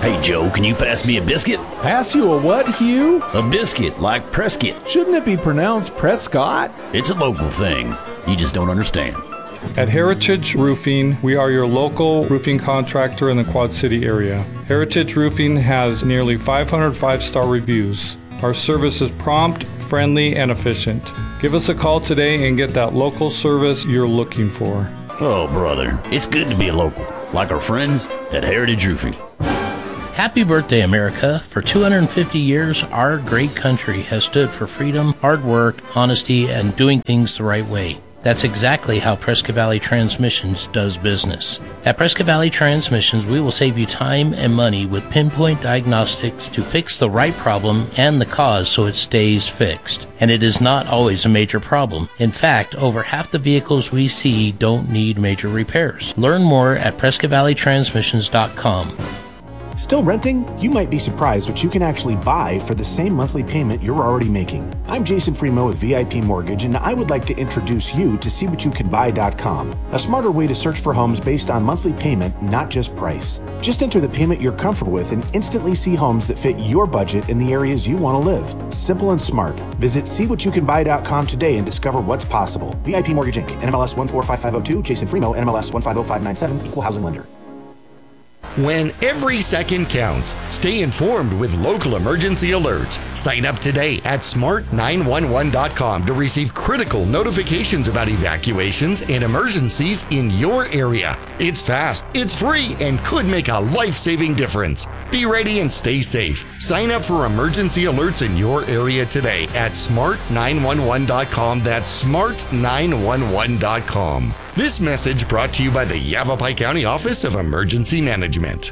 Hey, Joe, can you pass me a biscuit? Pass you a what, Hugh? A biscuit, like Prescott. Shouldn't it be pronounced Prescott? It's a local thing. You just don't understand. At Heritage Roofing, we are your local roofing contractor in the Quad City area. Heritage Roofing has nearly 500 five-star reviews. Our service is prompt, friendly, and efficient. Give us a call today and get that local service you're looking for. Oh, brother, it's good to be a local, like our friends at Heritage Roofing. Happy birthday, America. For 250 years, our great country has stood for freedom, hard work, honesty, and doing things the right way. That's exactly how Prescott Valley Transmissions does business. At Prescott Valley Transmissions, we will save you time and money with pinpoint diagnostics to fix the right problem and the cause so it stays fixed. And it is not always a major problem. In fact, over half the vehicles we see don't need major repairs. Learn more at PrescottValleyTransmissions.com. Still renting? You might be surprised what you can actually buy for the same monthly payment you're already making. I'm Jason Fremo with VIP Mortgage, and I would like to introduce you to SeeWhatYouCanBuy.com, a smarter way to search for homes based on monthly payment, not just price. Just enter the payment you're comfortable with and instantly see homes that fit your budget in the areas you want to live. Simple and smart. Visit SeeWhatYouCanBuy.com today and discover what's possible. VIP Mortgage Inc., NMLS 145502, Jason Fremo, NMLS 150597, Equal Housing Lender. When every second counts, stay informed with local emergency alerts. Sign up today at smart911.com to receive critical notifications about evacuations and emergencies in your area. It's fast, it's free, and could make a life-saving difference. Be ready and stay safe. Sign up for emergency alerts in your area today at smart911.com. That's smart911.com. This message brought to you by the Yavapai County Office of Emergency Management.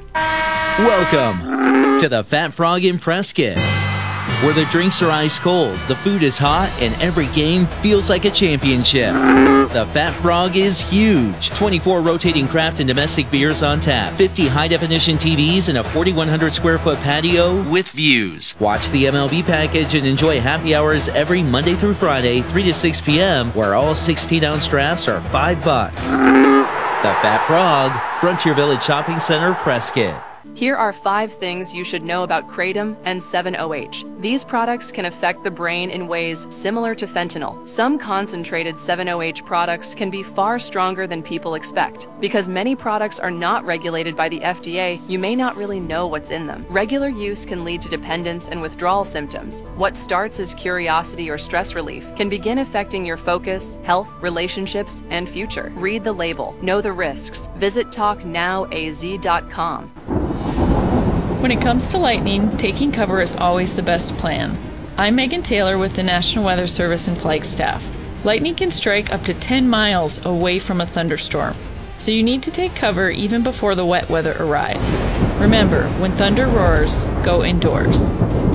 Welcome to the Fat Frog in Prescott, where the drinks are ice cold, the food is hot, and every game feels like a championship. The Fat Frog is huge. 24 rotating craft and domestic beers on tap, 50 high-definition TVs, and a 4,100 square foot patio with views. Watch the MLB package and enjoy happy hours every Monday through Friday, 3 to 6 p.m., where all 16-ounce drafts are $5. The Fat Frog, Frontier Village Shopping Center, Prescott. Here are 5 things you should know about Kratom and 7-OH. These products can affect the brain in ways similar to fentanyl. Some concentrated 7-OH products can be far stronger than people expect. Because many products are not regulated by the FDA, you may not really know what's in them. Regular use can lead to dependence and withdrawal symptoms. What starts as curiosity or stress relief can begin affecting your focus, health, relationships, and future. Read the label. Know the risks. Visit TalkNowAZ.com. When it comes to lightning, taking cover is always the best plan. I'm Megan Taylor with the National Weather Service and Flagstaff. Lightning can strike up to 10 miles away from a thunderstorm, so you need to take cover even before the wet weather arrives. Remember, when thunder roars, go indoors.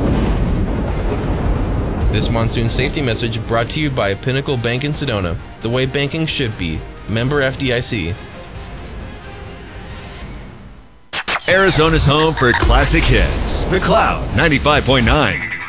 This monsoon safety message brought to you by Pinnacle Bank in Sedona, the way banking should be. Member FDIC. Arizona's home for classic hits. The Cloud 95.9.